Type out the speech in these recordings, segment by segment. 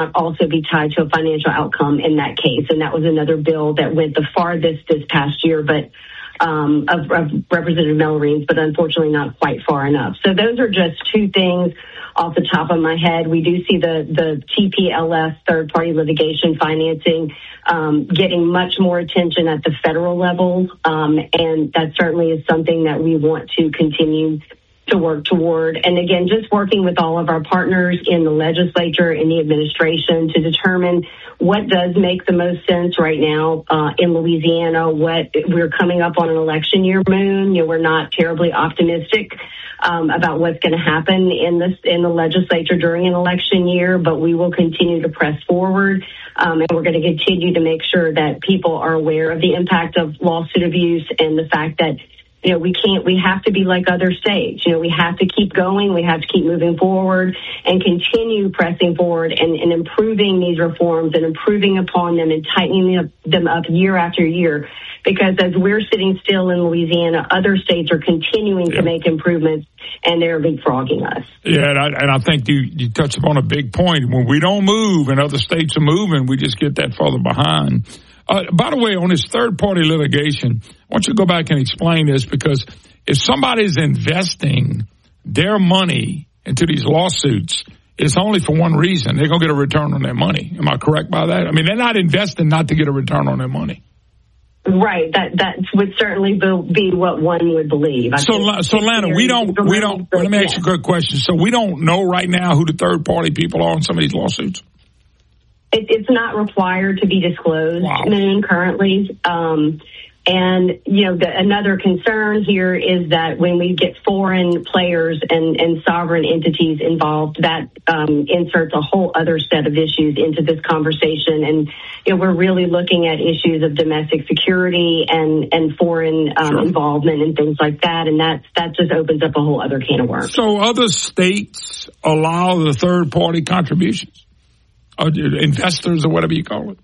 also be tied to a financial outcome in that case. And that was another bill that went the farthest this past year, but of Representative Mellorines, but unfortunately not quite far enough. So those are just two things off the top of my head. We do see the TPLF, third-party litigation financing, getting much more attention at the federal level, and that certainly is something that we want to continue to work toward. And again, just working with all of our partners in the legislature, in the administration, to determine what does make the most sense right now in Louisiana. What we're coming up on an election year, Moon. We're not terribly optimistic about what's going to happen in the legislature during an election year, but we will continue to press forward, and we're going to continue to make sure that people are aware of the impact of lawsuit abuse and the fact that we have to be like other states. We have to keep going. We have to keep moving forward and continue pressing forward and improving these reforms and improving upon them and tightening them up year after year. Because as we're sitting still in Louisiana, other states are continuing to make improvements, and they're leapfrogging us. Yeah, and I think you touched upon a big point. When we don't move and other states are moving, we just get that further behind. By the way, on this third-party litigation, I want you to go back and explain this, because if somebody's investing their money into these lawsuits, it's only for one reason. They're going to get a return on their money. Am I correct by that? I mean, they're not investing not to get a return on their money. Right. That would certainly be what one would believe. So Lana, we don't, let me ask you a good question. So we don't know right now who the third-party people are in some of these lawsuits? It's not required to be disclosed, Moon, currently. And, another concern here is that when we get foreign players and sovereign entities involved, that inserts a whole other set of issues into this conversation. And, we're really looking at issues of domestic security and foreign involvement and things like that. And that just opens up a whole other can of worms. So other states allow the third-party contributions? Investors or whatever you call it?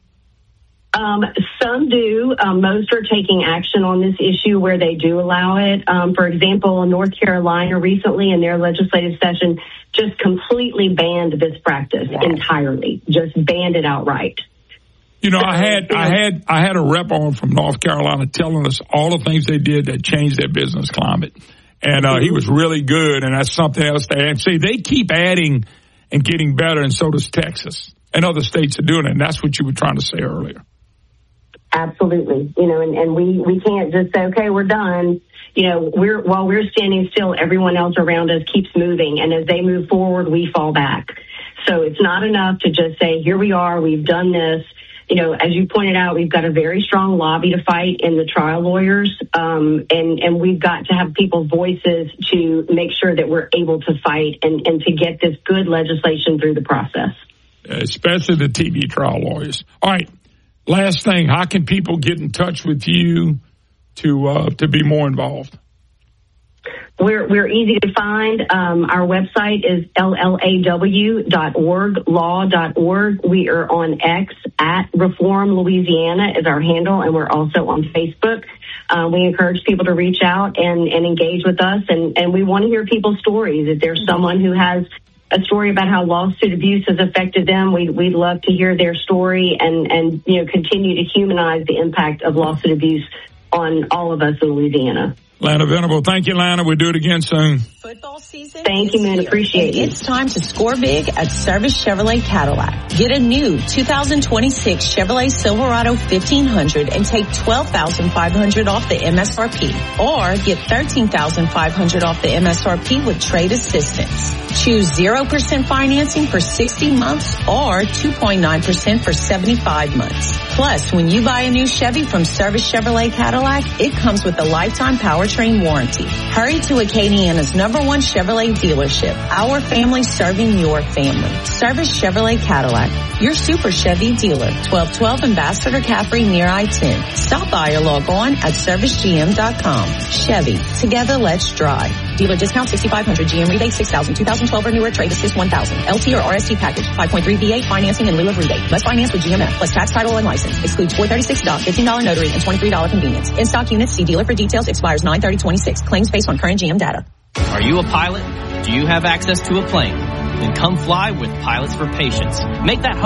Some do. Most are taking action on this issue where they do allow it. For example, North Carolina recently in their legislative session just completely banned this practice entirely, just banned it outright. I had a rep on from North Carolina telling us all the things they did that changed their business climate. And he was really good, and that's something else to add. See, they keep adding and getting better, and so does Texas. And other states are doing it, and that's what you were trying to say earlier. Absolutely. And we can't just say, okay, we're done. While we're standing still, everyone else around us keeps moving. And as they move forward, we fall back. So it's not enough to just say, here we are, we've done this. As you pointed out, we've got a very strong lobby to fight in the trial lawyers. And we've got to have people's voices to make sure that we're able to fight and to get this good legislation through the process. Especially the TV trial lawyers. All right. Last thing, how can people get in touch with you to be more involved? We're easy to find. Our website is llaw.org, law.org. We are on X at Reform Louisiana is our handle, and we're also on Facebook. We encourage people to reach out and engage with us, and we want to hear people's stories. If there's someone who has a story about how lawsuit abuse has affected them, we'd love to hear their story and continue to humanize the impact of lawsuit abuse on all of us in Louisiana. Lana Venable, thank you, Lana. We'll do it again soon. Football season. Thank you, man. Appreciate it. It's time to score big at Service Chevrolet Cadillac. Get a new 2026 Chevrolet Silverado 1500 and take $12,500 off the MSRP, or get $13,500 off the MSRP with trade assistance. Choose 0% financing for 60 months or 2.9% for 75 months. Plus, when you buy a new Chevy from Service Chevrolet Cadillac, it comes with a lifetime powertrain warranty. Hurry to Acadiana's #1 Chevrolet dealership. Our family serving your family. Service Chevrolet Cadillac, your super Chevy dealer. 1212 Ambassador Caffrey near I-10. Stop by or log on at servicegm.com. Chevy, together let's drive. Dealer discount $6,500, GM rebate $6,000, 2012 or newer, trade assist $1,000. LT or RST package, 5.3 V8 financing in lieu of rebate. Must finance with GMF plus tax, title, and license. Excludes $436, $15 notary, and $23 convenience. In stock units, see dealer for details. Expires 9/30/26. Claims based on current GM data. Are you a pilot? Do you have access to a plane? Then come fly with Pilots for Patients. Make that